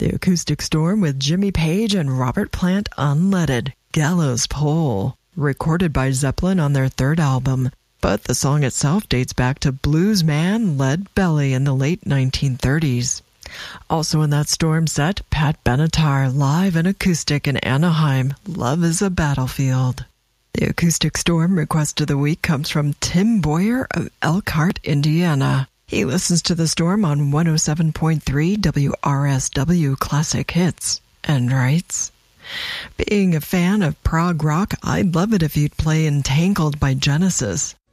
The Acoustic Storm with Jimmy Page and Robert Plant Unleaded, Gallows Pole, recorded by Zeppelin on their third album, but the song itself dates back to blues man Lead Belly in the late 1930s. Also in that Storm set, Pat Benatar live and acoustic in Anaheim, Love is a Battlefield. The Acoustic Storm request of the week comes from Tim Boyer of Elkhart, Indiana. He listens to the Storm on 107.3 WRSW Classic Hits and writes, "Being a fan of prog rock, I'd love it if you'd play Entangled by Genesis.